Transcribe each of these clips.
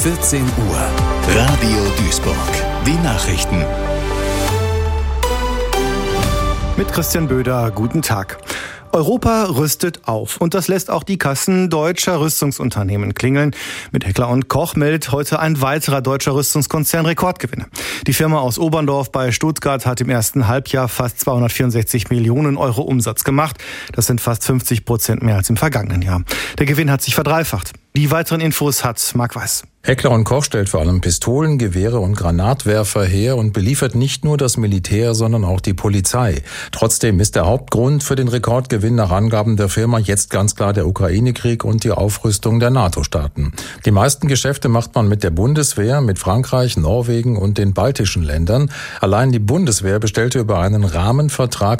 14 Uhr. Radio Duisburg. Die Nachrichten. Mit Christian Böder, guten Tag. Europa rüstet auf und das lässt auch die Kassen deutscher Rüstungsunternehmen klingeln. Mit Heckler & Koch meldet heute ein weiterer deutscher Rüstungskonzern Rekordgewinne. Die Firma aus Oberndorf bei Stuttgart hat im ersten Halbjahr fast 264 Millionen Euro Umsatz gemacht. Das sind fast 50% mehr als im vergangenen Jahr. Der Gewinn hat sich verdreifacht. Die weiteren Infos hat Marc Weiß. Heckler & Koch stellt vor allem Pistolen, Gewehre und Granatwerfer her und beliefert nicht nur das Militär, sondern auch die Polizei. Trotzdem ist der Hauptgrund für den Rekordgewinn nach Angaben der Firma jetzt ganz klar der Ukraine-Krieg und die Aufrüstung der NATO-Staaten. Die meisten Geschäfte macht man mit der Bundeswehr, mit Frankreich, Norwegen und den baltischen Ländern. Allein die Bundeswehr bestellte über einen Rahmenvertrag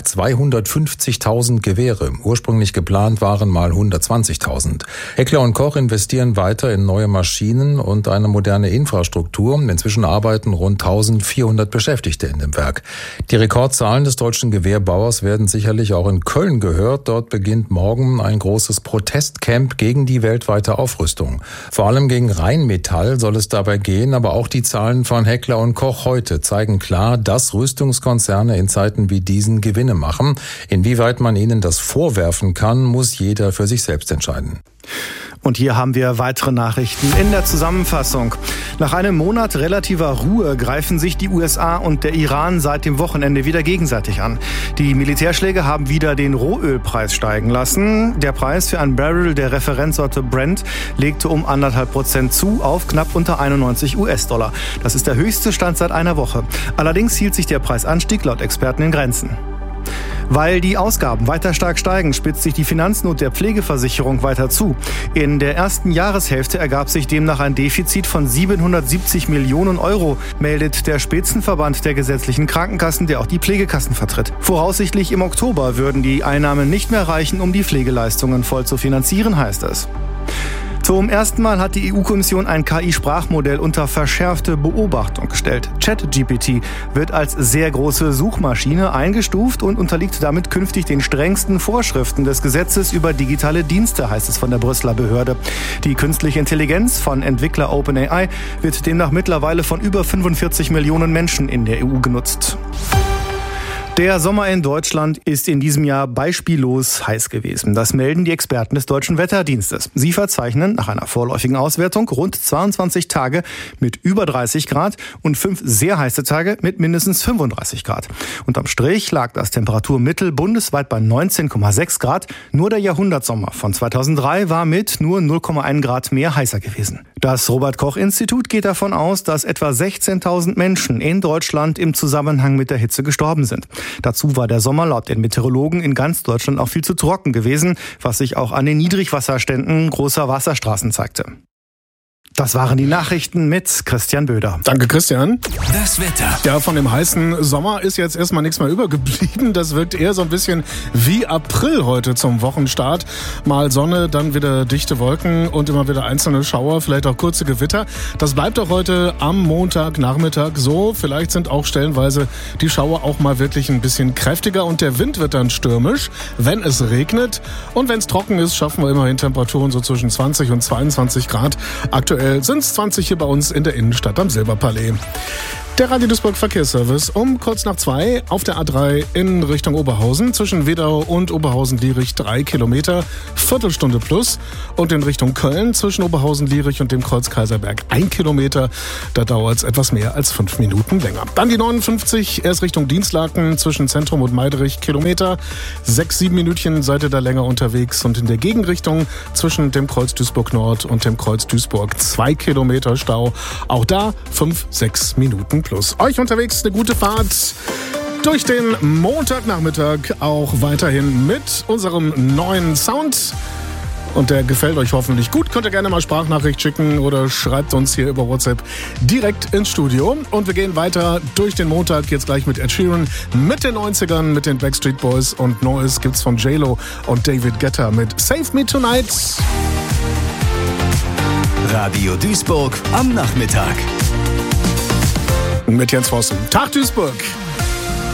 250.000 Gewehre. Ursprünglich geplant waren mal 120.000. Heckler & Koch investieren weiter in neue Maschinen und eine moderne Infrastruktur. Inzwischen arbeiten rund 1400 Beschäftigte in dem Werk. Die Rekordzahlen des deutschen Gewehrbauers werden sicherlich auch in Köln gehört. Dort beginnt morgen ein großes Protestcamp gegen die weltweite Aufrüstung. Vor allem gegen Rheinmetall soll es dabei gehen, aber auch die Zahlen von Heckler & Koch heute zeigen klar, dass Rüstungskonzerne in Zeiten wie diesen Gewinne machen. Inwieweit man ihnen das vorwerfen kann, muss jeder für sich selbst entscheiden. Und hier haben wir weitere Nachrichten in der Zusammenfassung. Nach einem Monat relativer Ruhe greifen sich die USA und der Iran seit dem Wochenende wieder gegenseitig an. Die Militärschläge haben wieder den Rohölpreis steigen lassen. Der Preis für ein Barrel der Referenzsorte Brent legte um 1,5% zu auf knapp unter 91 US-Dollar. Das ist der höchste Stand seit einer Woche. Allerdings hielt sich der Preisanstieg laut Experten in Grenzen. Weil die Ausgaben weiter stark steigen, spitzt sich die Finanznot der Pflegeversicherung weiter zu. In der ersten Jahreshälfte ergab sich demnach ein Defizit von 770 Millionen Euro, meldet der Spitzenverband der gesetzlichen Krankenkassen, der auch die Pflegekassen vertritt. Voraussichtlich im Oktober würden die Einnahmen nicht mehr reichen, um die Pflegeleistungen voll zu finanzieren, heißt es. Zum ersten Mal hat die EU-Kommission ein KI-Sprachmodell unter verschärfte Beobachtung gestellt. ChatGPT wird als sehr große Suchmaschine eingestuft und unterliegt damit künftig den strengsten Vorschriften des Gesetzes über digitale Dienste, heißt es von der Brüsseler Behörde. Die künstliche Intelligenz von Entwickler OpenAI wird demnach mittlerweile von über 45 Millionen Menschen in der EU genutzt. Der Sommer in Deutschland ist in diesem Jahr beispiellos heiß gewesen. Das melden die Experten des Deutschen Wetterdienstes. Sie verzeichnen nach einer vorläufigen Auswertung rund 22 Tage mit über 30 Grad und 5 sehr heiße Tage mit mindestens 35 Grad. Unterm Strich lag das Temperaturmittel bundesweit bei 19,6 Grad. Nur der Jahrhundertsommer von 2003 war mit nur 0,1 Grad mehr heißer gewesen. Das Robert-Koch-Institut geht davon aus, dass etwa 16.000 Menschen in Deutschland im Zusammenhang mit der Hitze gestorben sind. Dazu war der Sommer laut den Meteorologen in ganz Deutschland auch viel zu trocken gewesen, was sich auch an den Niedrigwasserständen großer Wasserstraßen zeigte. Das waren die Nachrichten mit Christian Böder. Danke, Christian. Das Wetter. Ja, von dem heißen Sommer ist jetzt erstmal nichts mehr übergeblieben. Das wirkt eher so ein bisschen wie April heute zum Wochenstart. Mal Sonne, dann wieder dichte Wolken und immer wieder einzelne Schauer, vielleicht auch kurze Gewitter. Das bleibt auch heute am Montagnachmittag so. Vielleicht sind auch stellenweise die Schauer auch mal wirklich ein bisschen kräftiger und der Wind wird dann stürmisch, wenn es regnet. Und wenn es trocken ist, schaffen wir immerhin Temperaturen so zwischen 20 und 22 Grad. Aktuell sind es 20 hier bei uns in der Innenstadt am Silberpalais. Der Radio Duisburg Verkehrsservice um kurz nach 2 auf der A3 in Richtung Oberhausen. Zwischen Wedau und Oberhausen-Lierich 3 Kilometer, Viertelstunde plus. Und in Richtung Köln zwischen Oberhausen-Lierich und dem Kreuz Kaiserberg 1 Kilometer. Da dauert es etwas mehr als 5 Minuten länger. Dann die 59 erst Richtung Dienstlaken zwischen Zentrum und Meiderich Kilometer. 6-7 Minütchen seid ihr da länger unterwegs. Und in der Gegenrichtung zwischen dem Kreuz Duisburg Nord und dem Kreuz Duisburg 2 Kilometer Stau. Auch da 5-6 Minuten plus. Euch unterwegs eine gute Fahrt durch den Montagnachmittag, auch weiterhin mit unserem neuen Sound. Und der gefällt euch hoffentlich gut. Könnt ihr gerne mal Sprachnachricht schicken oder schreibt uns hier über WhatsApp direkt ins Studio. Und wir gehen weiter durch den Montag, jetzt gleich mit Ed Sheeran, mit den 90ern, mit den Backstreet Boys und Neues gibt's von J-Lo und David Guetta mit Save Me Tonight. Radio Duisburg am Nachmittag. Mit Jens Vossen. Tag Duisburg.